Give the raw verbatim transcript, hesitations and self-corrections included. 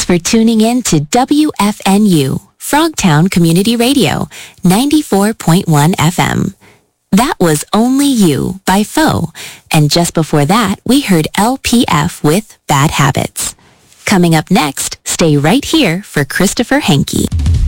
Thanks for tuning in to W F N U, Frogtown Community Radio, ninety-four point one F M. That was Only You by Foe, and just before that, we heard L P F with Bad Habits. Coming up next, stay right here for Christopher Henke.